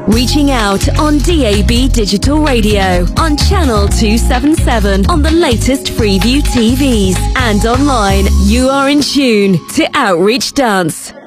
Reaching out on DAB Digital Radio, on Channel 277, on the latest Freeview TVs, and online. You are in tune to Outreach Dance.